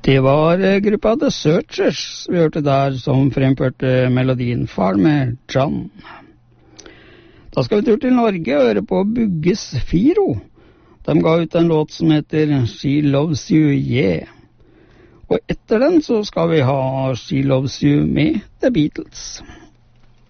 Det var gruppa The Searchers vi hørte der, som fremførte melodien Farmer John. Da skal vi tur til Norge og høre på Bugges Firo. De ga ut en låt som heter She Loves You, Yeah. Og etter den så skal vi ha She Loves You med The Beatles.